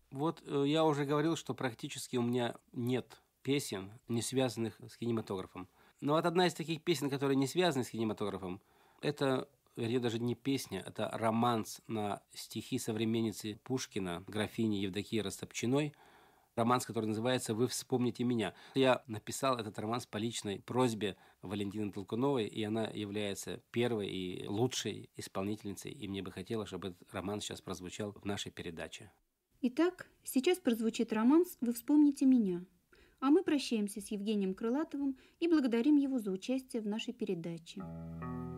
Вот я уже говорил, что практически у меня нет песен, не связанных с кинематографом. Но вот одна из таких песен, которые не связаны с кинематографом, это, вернее, даже не песня, это романс на стихи современницы Пушкина, графини Евдокии Растопчиной, романс, который называется «Вы вспомните меня». Я написал этот романс по личной просьбе Валентины Толкуновой, и она является первой и лучшей исполнительницей, и мне бы хотелось, чтобы этот роман сейчас прозвучал в нашей передаче. Итак, сейчас прозвучит романс «Вы вспомните меня». А мы прощаемся с Евгением Крылатовым и благодарим его за участие в нашей передаче.